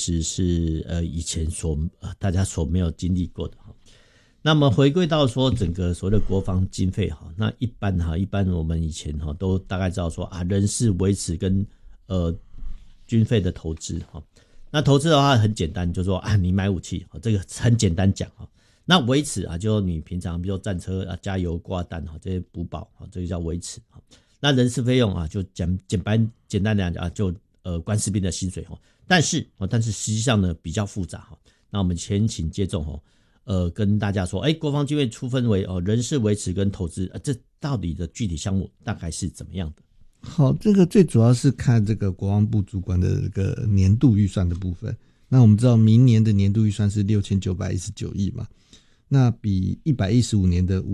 实是以前大家所没有经历过的。那么回归到说整个所谓的国防经费，那一般我们以前都大概知道说人事维持跟军费的投资。那投资的话很简单，就是说你买武器，这个很简单讲。那维持就你平常比如说战车加油挂弹这些补保，这个叫维持。那人事费用就简单的讲就官士兵的薪水。但是实际上呢比较复杂。那我们先请接种跟大家说国防经费粗分为人事维持跟投资，这到底的具体项目大概是怎么样的？ 好，这个最主要是看这个国防部主管的这个年度预算的部分。那我们知道明年的年度预算是6919亿嘛，那比115年的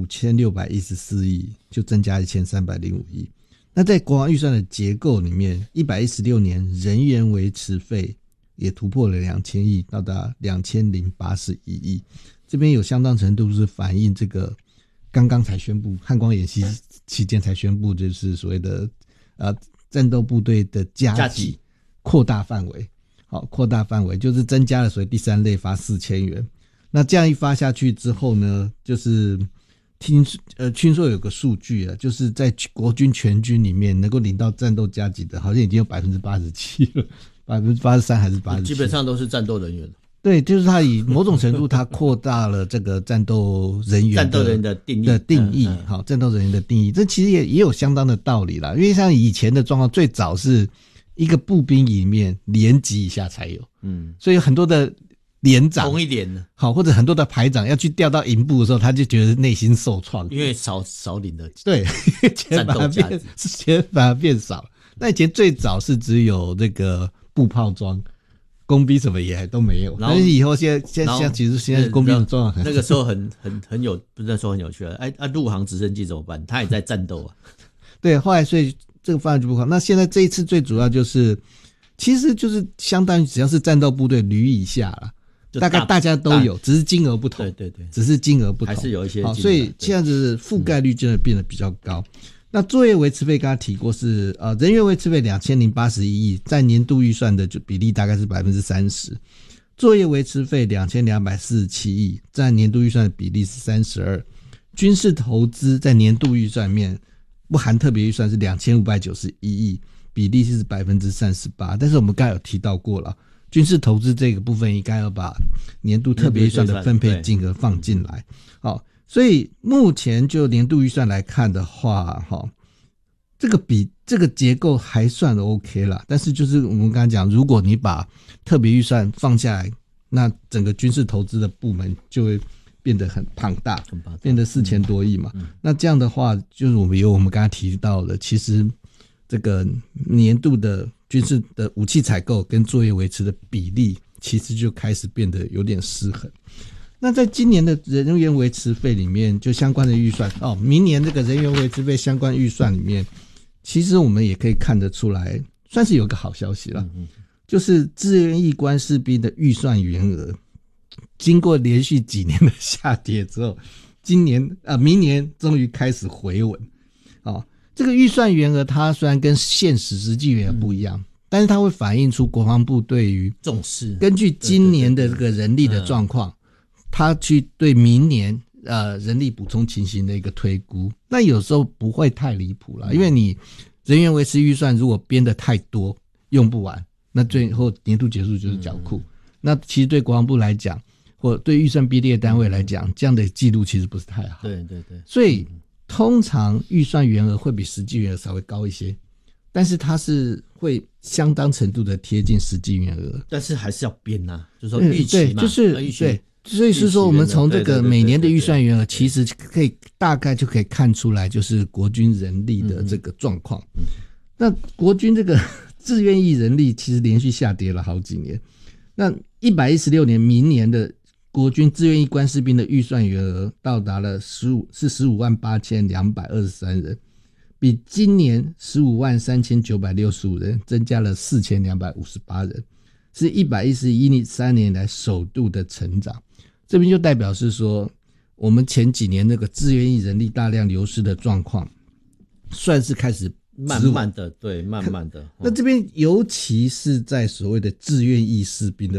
5614亿就增加1305亿。那在国防预算的结构里面，116年人员维持费也突破了2000亿，到达2081亿。这边有相当程度是反映这个刚刚才宣布汉光演习期间才宣布，就是所谓的战斗部队的加级扩大范围。好，扩大范围就是增加了所谓第三类发4000元。那这样一发下去之后呢，就是听说有个数据就是在国军全军里面能够领到战斗加级的，好像已经有87%了，83%还是87%， 基本上都是战斗人员。 对，就是他以某种程度他扩大了这个战斗人员的定义。 好，战斗人员的定义，这其实也有相当的道理啦。因为像以前的状况，最早是一个步兵里面连级以下才有，所以很多的连长同一连的， 好，或者很多的排长要去调到营部的时候，他就觉得内心受创， 因为少领的对，钱反而变少。那以前最早是只有这个步炮装。工兵什么也都没有，但是以后现在其实现在工兵的状况那个时候很有，不是那时候很有趣了。陆航直升机怎么办？他也在战斗啊。 对，后来所以这个范围就不好。那现在这一次最主要就是，其实就是相当于只要是战斗部队旅以下啦，大概大家都有，只是金额不同。对，只是金额不同， 还是有一些金额。 所以现在就是覆盖率真的变得比较高。那作业维持费刚刚提过是人员维持费2081亿，占年度预算的就比例大概是 30%， 作业维持费2247亿，占年度预算的比例是 32%， 军事投资在年度预算面不含特别预算是2591亿，比例是 38%。 但是我们刚才有提到过了，军事投资这个部分应该要把年度特别预算的分配金额放进来。好，所以目前就年度预算来看的话，这个结构还算 OK 啦。但是就是我们刚才讲，如果你把特别预算放下来，那整个军事投资的部门就会变得很庞大，变得4000多亿嘛。那这样的话，就是我们刚才提到的，其实这个年度的军事的武器采购跟作业维持的比例，其实就开始变得有点失衡。那在今年的人员维持费里面，就相关的预算明年这个人员维持费相关预算里面，其实我们也可以看得出来，算是有个好消息了，就是志愿役官士兵的预算员额，经过连续几年的下跌之后，明年终于开始回稳。这个预算员额它虽然跟现实际员额不一样，但是它会反映出国防部对于重视， 根据今年的这个人力的状况，他去对明年人力补充情形的一个推估。那有时候不会太离谱啦，因为你人员维持预算如果编得太多用不完，那最后年度结束就是缴库。那其实对国防部来讲，或对预算编列单位来讲，这样的记录其实不是太好。 对， 所以通常预算员额会比实际员额稍微高一些，但是它是会相当程度的贴近实际员额， 但是还是要编啊，就是说预期嘛， 对，所以是说我们从这个每年的预算员额，其实可以大概就可以看出来，就是国军人力的这个状况。那国军这个志愿役人力其实连续下跌了好几年。那116年明年的国军志愿役官士兵的预算员额到达了158223人，比今年153965人增加了4258人，是113年来首度的成长。这边就代表是说，我们前几年那个志愿役人力大量流失的状况，算是开始慢慢的。那这边尤其是在所谓的志愿役士兵的